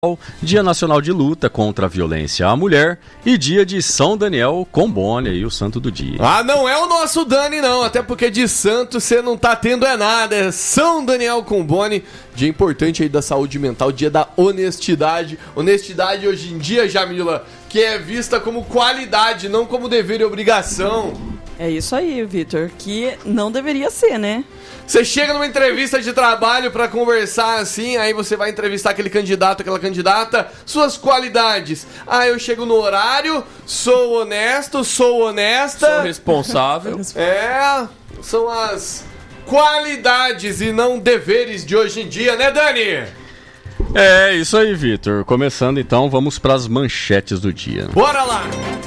Dia Nacional de Luta contra a Violência à Mulher e Dia de São Daniel Comboni, aí o santo do dia. Ah, não é o nosso Dani não, até porque de santo você não tá tendo nada, é São Daniel Comboni, dia importante aí da saúde mental, dia da honestidade. Honestidade hoje em dia, Jamila, que é vista como qualidade, não como dever e obrigação. É isso aí, Vitor, que não deveria ser, né? Você chega numa entrevista de trabalho pra conversar assim, aí você vai entrevistar aquele candidato, aquela candidata, suas qualidades. Ah, eu chego no horário, sou honesto, sou honesta. Sou responsável. São as qualidades e não deveres de hoje em dia, né, Dani? É isso aí, Vitor. Começando então, vamos pras manchetes do dia. Bora lá!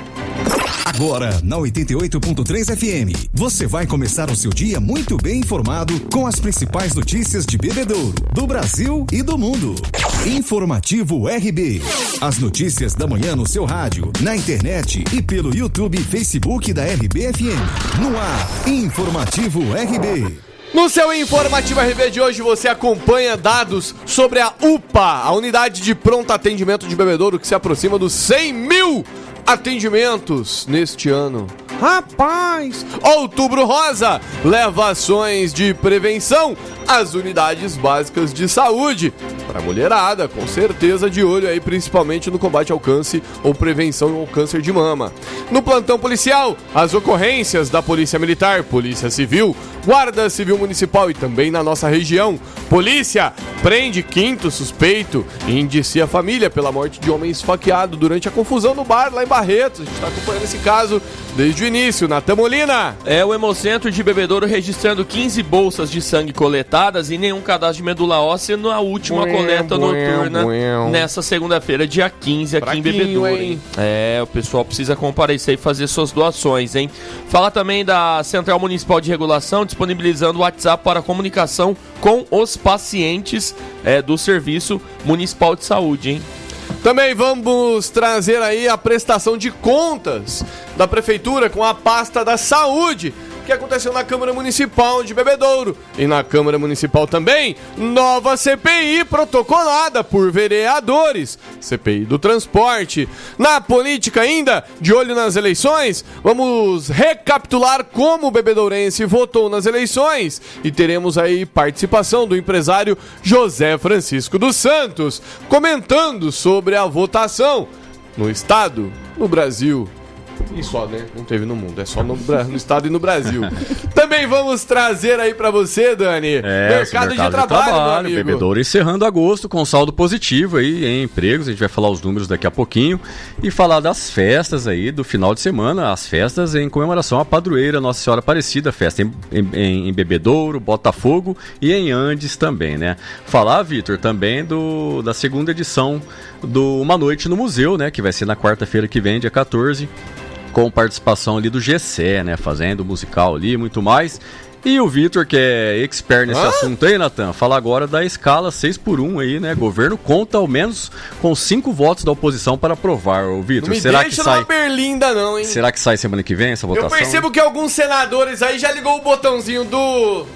Agora, na 88.3 FM, você vai começar o seu dia muito bem informado com as principais notícias de Bebedouro, do Brasil e do mundo. Informativo RB. As notícias da manhã no seu rádio, na internet e pelo YouTube e Facebook da RB FM. No ar, Informativo RB. No seu Informativo RB de hoje você acompanha dados sobre a UPA, a Unidade de Pronto Atendimento de Bebedouro, que se aproxima dos 100 mil atendimentos neste ano. Rapaz! Outubro Rosa leva ações de prevenção às unidades básicas de saúde. Para a mulherada, com certeza de olho aí, principalmente no combate ao câncer ou prevenção ao câncer de mama. No plantão policial, as ocorrências da Polícia Militar, Polícia Civil, Guarda Civil Municipal e também na nossa região. Polícia prende quinto suspeito e indicia a família pela morte de homem esfaqueado durante a confusão no bar lá em Barretos. A gente está acompanhando esse caso desde o início. Natan Molina. É o Hemocentro de Bebedouro registrando 15 bolsas de sangue coletadas e nenhum cadastro de medula óssea na última coleta noturna nessa segunda-feira, dia 15, aqui em Bebedouro. Hein? É, o pessoal precisa comparecer e fazer suas doações, hein? Fala também da Central Municipal de Regulação disponibilizando o WhatsApp para comunicação com os pacientes do Serviço Municipal de Saúde, hein? Também vamos trazer aí a prestação de contas da Prefeitura com a pasta da saúde, que aconteceu na Câmara Municipal de Bebedouro. E na Câmara Municipal também, nova CPI protocolada por vereadores. CPI do transporte. Na política ainda, de olho nas eleições, vamos recapitular como o bebedourense votou nas eleições. E teremos aí participação do empresário José Francisco dos Santos, comentando sobre a votação no estado, no Brasil. E só, né? Não teve no mundo, é só no estado e no Brasil. Também vamos trazer aí pra você, Dani, mercado de trabalho, meu amigo. Bebedouro encerrando agosto com saldo positivo aí em empregos. A gente vai falar os números daqui a pouquinho e falar das festas aí do final de semana, as festas em comemoração à padroeira Nossa Senhora Aparecida, festa em Bebedouro, Botafogo e em Andes também, né? Falar, Vitor, também da segunda edição do Uma Noite no Museu, né? Que vai ser na quarta-feira que vem, dia 14, com participação ali do GC, né? Fazendo musical ali e muito mais. E o Vitor, que é expert nesse assunto aí, Natan, fala agora da escala 6x1 aí, né? Governo conta ao menos com 5 votos da oposição para aprovar. O Vitor, será que sai? Berlinda não, hein? Será que sai semana que vem essa votação? Eu percebo que alguns senadores aí já ligou o botãozinho do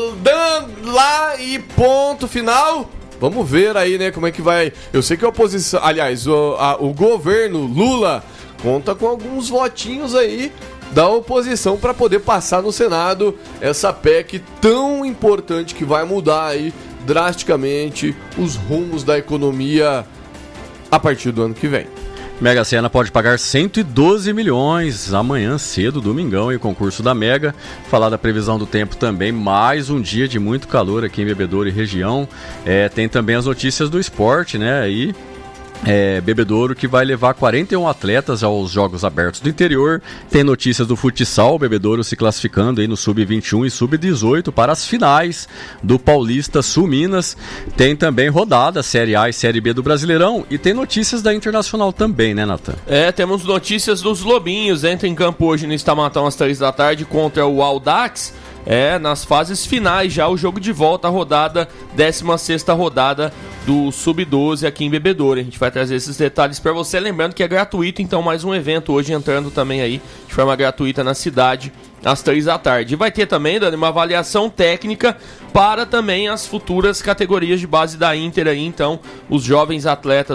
lá e ponto final. Vamos ver aí, né, como é que vai. Eu sei que a oposição, aliás, o governo Lula conta com alguns votinhos aí da oposição para poder passar no Senado essa PEC tão importante que vai mudar aí drasticamente os rumos da economia a partir do ano que vem. Mega Sena pode pagar 112 milhões amanhã cedo, domingão, e o concurso da Mega. Falar da previsão do tempo também, mais um dia de muito calor aqui em Bebedouro e região. Tem também as notícias do esporte, né? Aí Bebedouro que vai levar 41 atletas aos Jogos Abertos do Interior. Tem notícias do futsal, Bebedouro se classificando aí no Sub-21 e Sub-18 para as finais do Paulista Sul Minas. Tem também rodada Série A e Série B do Brasileirão e tem notícias da Internacional também, né, Natan? Temos notícias dos Lobinhos. Entra em campo hoje no Estamatão às 3 da tarde contra o Audax. nas fases finais já o jogo de volta, a rodada, 16ª rodada do Sub-12 aqui em Bebedouro. A gente vai trazer esses detalhes para você, lembrando que é gratuito, então mais um evento hoje entrando também aí de forma gratuita na cidade, às 15h. Vai ter também, Dani, uma avaliação técnica para também as futuras categorias de base da Inter aí, então os jovens atletas